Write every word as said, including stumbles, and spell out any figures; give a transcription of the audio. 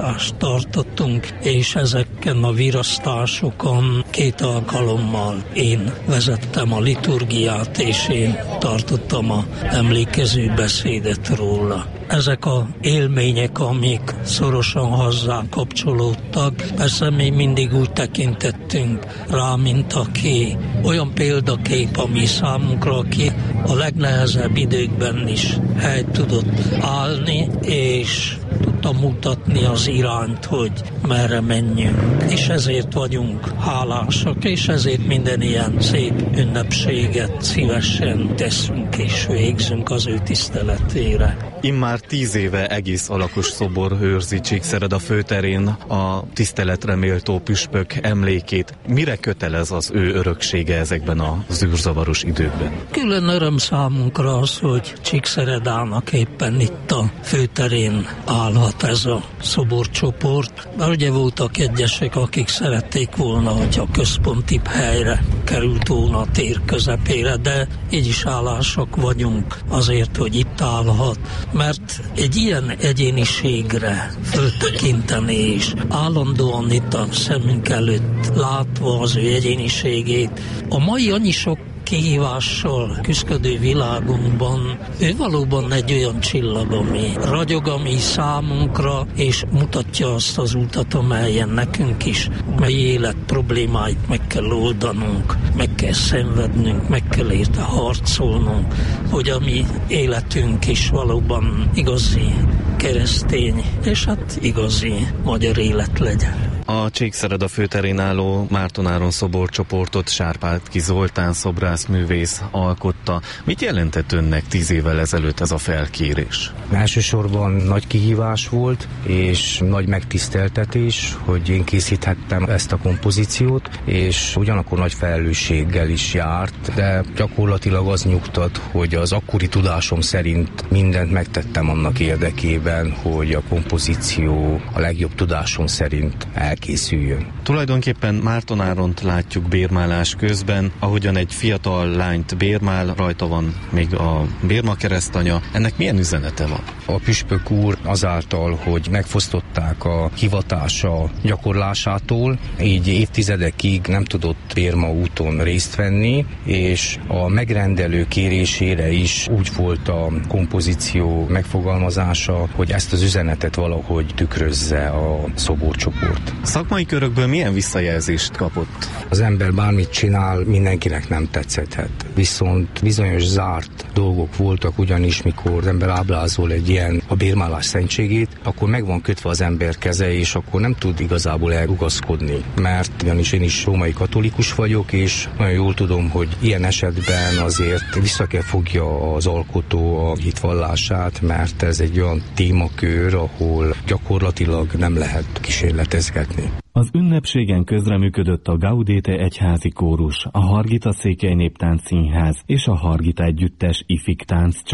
virasztást tartottunk, és ezeken a virasztásokon két alkalommal én vezettem a liturgiát, és én tartottam a emlékező beszédet róla. Ezek a élmények, amik szorosan hozzá kapcsolódtak, persze mi mindig úgy tekintettünk rá, mint aki olyan példakép, ami számunkra, aki a legnehezebb időkben is helyt tudott állni, és tudta mutatni az irányt, hogy merre menjünk. És ezért vagyunk hálásak, és ezért minden ilyen szép ünnepséget szívesen teszünk és végzünk az ő tiszteletére. Immár tíz éve egész alakos szobor őrzi Csíkszereda főterén a tiszteletre méltó püspök emlékét. Mire kötelez az ő öröksége ezekben a zűrzavaros időkben? Külön öröm számunkra az, hogy Csíkszeredának éppen itt a főterén állhat ez a szoborcsoport. Mert ugye voltak egyesek, akik szerették volna, hogy a központibb helyre került volna a tér közepére, de így is hálásak vagyunk azért, hogy itt állhat. Mert egy ilyen egyéniségre föltekinteni és állandóan itt a szemünk előtt látva az ő egyéniségét, a mai annyi sok kihívással küzdködő világunkban ő valóban egy olyan csillag, ami ragyog, ami számunkra, és mutatja azt az utat, amelyen nekünk is mely élet problémáit meg kell oldanunk, meg kell szenvednünk, meg kell érte harcolnunk, hogy a mi életünk is valóban igazi keresztény, és hát igazi magyar élet legyen. A Csíkszereda főterén álló Márton-Áron szoborcsoportot Sárpátky Zoltán szobrászművész alkotta. Mit jelentett önnek tíz évvel ezelőtt ez a felkérés? Elsősorban nagy kihívás volt, és nagy megtiszteltetés, hogy én készíthettem ezt a kompozíciót, és ugyanakkor nagy felelősséggel is járt, de gyakorlatilag az nyugtat, hogy az akkori tudásom szerint mindent megtettem annak érdekében, hogy a kompozíció a legjobb tudásom szerint elkészüljön. Tulajdonképpen Márton-Áront látjuk bérmálás közben, ahogyan egy fiatal lányt bérmál, rajta van még a bérma keresztanya. Ennek milyen üzenete van? A püspök úr azáltal, hogy megfosztották a hivatása gyakorlásától, így évtizedekig nem tudott bérma úton részt venni, és a megrendelő kérésére is úgy volt a kompozíció megfogalmazása, hogy ezt az üzenetet valahogy tükrözze a szoborcsoport. Szakmai körökből milyen visszajelzést kapott? Az ember bármit csinál, mindenkinek nem tetszett. Viszont bizonyos zárt dolgok voltak, ugyanis mikor az ember ábrázol egy ilyen a bérmálás szentségét, akkor meg van kötve az ember keze, és akkor nem tud igazából elrugaszkodni. Mert ugyanis én is római katolikus vagyok, és nagyon jól tudom, hogy ilyen esetben azért vissza kell fogja az alkotó a hitvallását, mert ez egy olyan témakör, ahol gyakorlatilag nem lehet kísérletezgetni. Az ünnepségen közreműködött a Gaudete egyházi kórus, a Hargita Székely Néptánc Színház és a Hargita Együttes ifik tánc